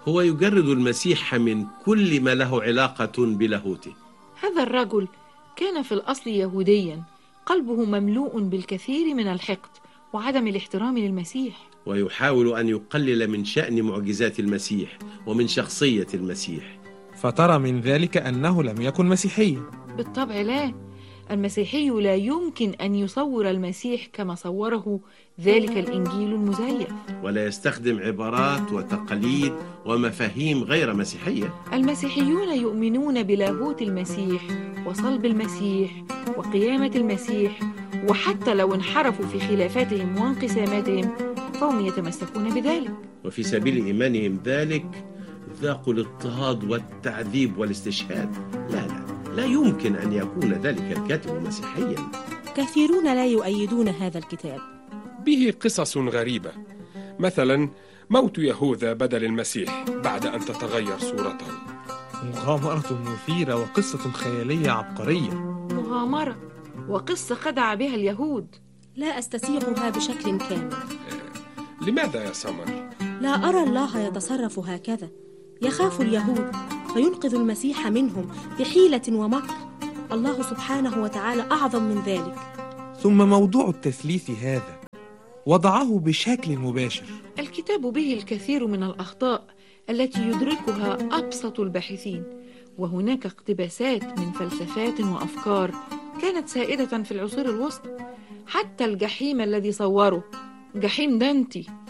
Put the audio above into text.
هو يجرد المسيح من كل ما له علاقة بلاهوته. هذا الرجل كان في الأصل يهوديا، قلبه مملوء بالكثير من الحقد وعدم الاحترام للمسيح، ويحاول أن يقلل من شأن معجزات المسيح ومن شخصية المسيح. فترى من ذلك أنه لم يكن مسيحيا؟ بالطبع لا. المسيحي لا يمكن أن يصور المسيح كما صوره ذلك الإنجيل المزيف، ولا يستخدم عبارات وتقاليد ومفاهيم غير مسيحية. المسيحيون يؤمنون بلاهوت المسيح وصلب المسيح وقيامة المسيح، وحتى لو انحرفوا في خلافاتهم وانقساماتهم فهم يتمسكون بذلك. وفي سبيل إيمانهم ذلك ذاقوا الاضطهاد والتعذيب والاستشهاد. لا يمكن أن يكون ذلك الكاتب مسيحيا. كثيرون لا يؤيدون هذا الكتاب. به قصص غريبة، مثلا موت يهوذا بدل المسيح بعد أن تتغير صورته. مغامرة مثيرة وقصة خيالية عبقرية. مغامرة وقصة خدع بها اليهود. لا أستسيغها بشكل كامل. لماذا يا سمر؟ لا أرى الله يتصرف هكذا. يخاف اليهود فينقذ المسيح منهم بحيلة ومكر. الله سبحانه وتعالى أعظم من ذلك. ثم موضوع التثليث هذا وضعه بشكل مباشر. الكتاب به الكثير من الأخطاء التي يدركها أبسط الباحثين، وهناك اقتباسات من فلسفات وأفكار كانت سائدة في العصور الوسطى. حتى الجحيم الذي صوره جحيم دانتي